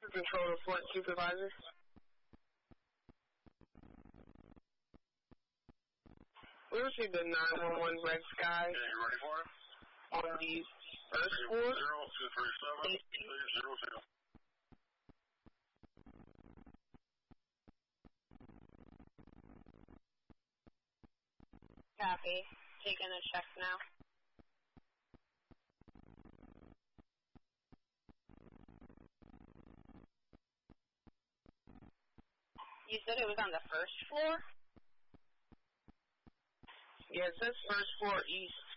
Control report, supervisor. We received a 911 red sky. Okay, you ready for it? On the first floor. 0237-800. Copy. Taking a check now. You said it was on the first floor? Yeah, it says first floor east.